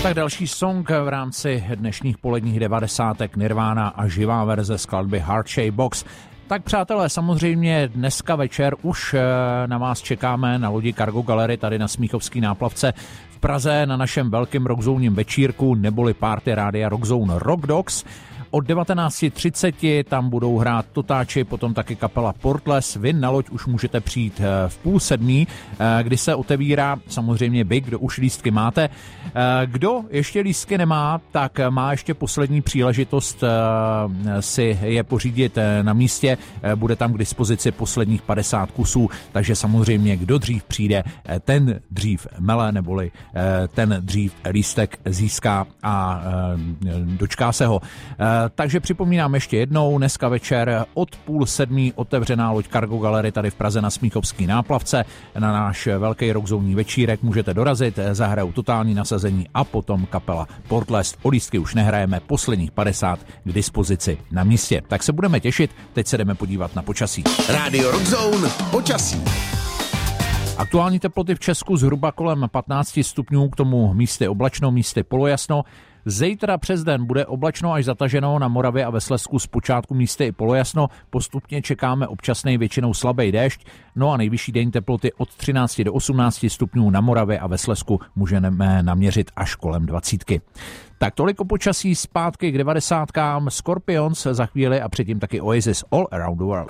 Tak další song v rámci dnešních poledních 90. Nirvana a živá verze skladby Heart Shape Box. Tak přátelé, samozřejmě dneska večer už na vás čekáme na lodi Cargo Gallery tady na Smíchovský náplavce v Praze na našem velkém rockzónním večírku neboli party rádia Rockzone Rock Dogs. Od 19:30 tam budou hrát Totáči, potom taky kapela Portless. Vy na loď už můžete přijít v 6:30, kdy se otevírá samozřejmě vy, kdo už lístky máte. Kdo ještě lístky nemá, tak má ještě poslední příležitost si je pořídit na místě. Bude tam k dispozici posledních 50 kusů, takže samozřejmě kdo dřív přijde, ten dřív mele, neboli ten dřív lístek získá a dočká se ho. Takže připomínám ještě jednou, dneska večer od 6:30 otevřená loď Cargo Gallery tady v Praze na Smíchovský náplavce. Na náš velký rockzónní večírek můžete dorazit, zahrajou totální nasazení a potom kapela Portless. O lístky už nehrajeme, posledních 50 k dispozici na místě. Tak se budeme těšit, teď se jdeme podívat na počasí. Rádio Rockzone, počasí. Aktuální teploty v Česku zhruba kolem 15 stupňů, k tomu místy oblačno, místy polojasno. Zítra přes den bude oblačno až zataženo, na Moravě a ve Slezsku zpočátku místy i polojasno, postupně čekáme občasný většinou slabý déšť, no a nejvyšší denní teploty od 13 do 18 stupňů na Moravě a ve Slezsku můžeme naměřit až kolem 20. Tak tolik o počasí, zpátky k 90kám, Scorpions za chvíli a předtím taky Oasis All Around the World.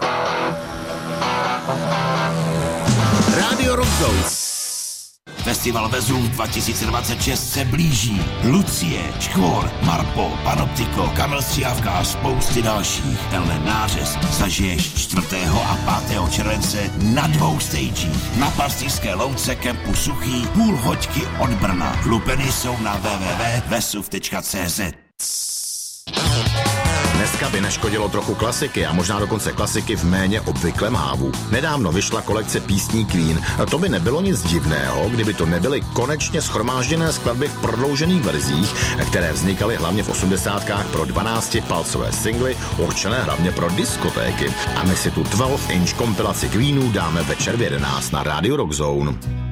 Rádio Rockzone. Festival Vezuv 2026 se blíží. Lucie, Škvor, Marpo, Panoptiko, Kamil Stříhavka a spousty dalších. Tenhle nářez zažiješ 4. a 5. července na 2 stagích. Na Pastýřské louce kempu Suchý, půl hoďky od Brna. Lupeny jsou na www.vesuv.cz. Dneska by neškodilo trochu klasiky a možná dokonce klasiky v méně obvyklém hávu. Nedávno vyšla kolekce písní Queen. To by nebylo nic divného, kdyby to nebyly konečně shromážděné skladby v prodloužených verzích, které vznikaly hlavně v 80kách pro 12-palcové singly, určené hlavně pro diskotéky. A my si tu 12-inch kompilaci Queenů dáme večer v 11 na Radio Rockzone.